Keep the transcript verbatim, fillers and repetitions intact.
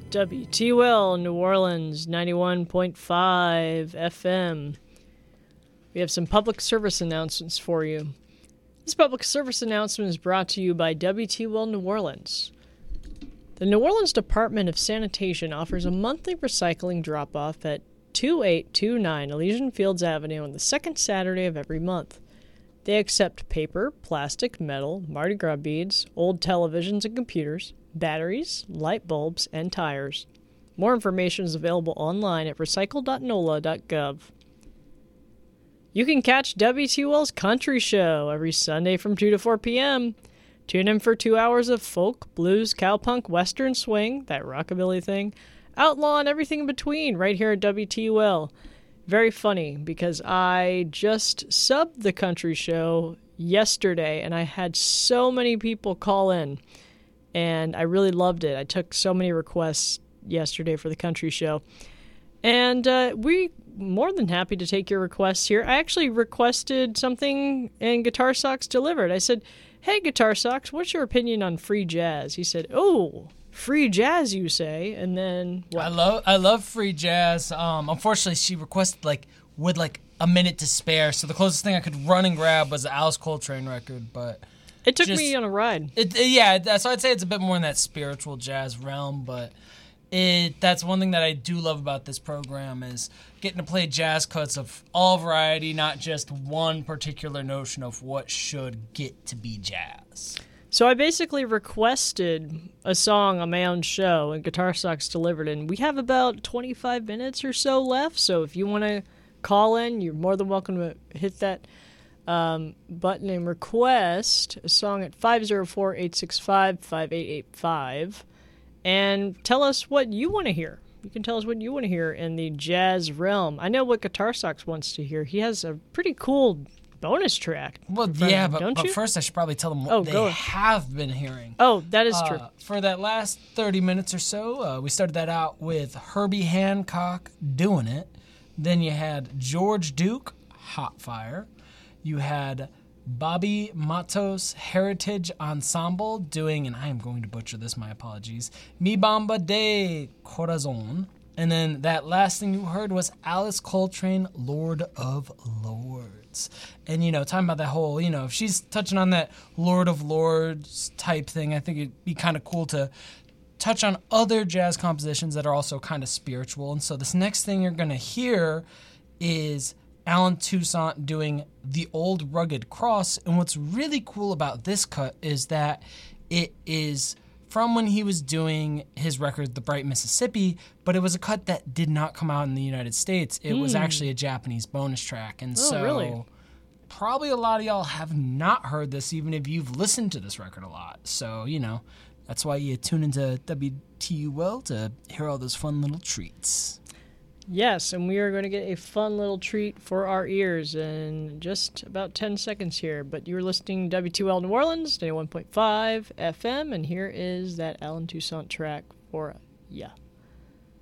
W T U L New Orleans, ninety-one point five F M. We have some public service announcements for you. This public service announcement is brought to you by W T U L New Orleans. The New Orleans Department of Sanitation offers a monthly recycling drop-off at twenty-eight twenty-nine Elysian Fields Avenue on the second Saturday of every month. They accept paper, plastic, metal, Mardi Gras beads, old televisions and computers, batteries, light bulbs, and tires. More information is available online at recycle dot N O L A dot gov. You can catch W T U L's Country Show every Sunday from two to four p.m. Tune in for two hours of folk, blues, cowpunk, western swing, that rockabilly thing, outlaw, and everything in between right here at W T U L. Very funny, because I just subbed the Country Show yesterday, and I had so many people call in, and I really loved it. I took so many requests yesterday for the Country Show, and uh, we more than happy to take your requests here. I actually requested something, and Guitar Socks delivered. I said, "Hey, Guitar Socks, what's your opinion on free jazz?" He said, "Oh, free jazz, you say?" And then what? I love I love free jazz. Um, unfortunately, she requested like with like a minute to spare, so the closest thing I could run and grab was the Alice Coltrane record. But it took just, me on a ride. It, yeah, so I'd say it's a bit more in that spiritual jazz realm, but it that's one thing that I do love about this program is getting to play jazz cuts of all variety, not just one particular notion of what should get to be jazz. So I basically requested a song on my own show, and Guitar Socks delivered it. And we have about twenty-five minutes or so left, so if you want to call in, you're more than welcome to hit that um, button and request a song at five oh four, eight six five, five eight eight five, and tell us what you want to hear. You can tell us what you want to hear in the jazz realm. I know what Guitar Socks wants to hear. He has a pretty cool bonus track. Well, yeah, him, but, but first I should probably tell them what oh, they have been hearing. Oh, that is uh, true. For that last thirty minutes or so, uh, we started that out with Herbie Hancock, Doing It. Then you had George Duke, Hot Fire. You had Bobby Matos Heritage Ensemble doing, and I am going to butcher this, my apologies, Mi Bamba de Corazon. And then that last thing you heard was Alice Coltrane, Lord of Lords. And, you know, talking about that whole, you know, if she's touching on that Lord of Lords type thing, I think it'd be kind of cool to touch on other jazz compositions that are also kind of spiritual. And so this next thing you're going to hear is Alan Toussaint doing The Old Rugged Cross. And what's really cool about this cut is that it is from when he was doing his record, The Bright Mississippi, but it was a cut that did not come out in the United States. It mm. was actually a Japanese bonus track. And oh, so really? Probably a lot of y'all have not heard this, even if you've listened to this record a lot. So, you know, that's why you tune into W T U L to hear all those fun little treats. Yes, and we are going to get a fun little treat for our ears in just about ten seconds here. But you're listening to W T U L New Orleans, ninety-one point five F M, and here is that Alan Toussaint track for ya.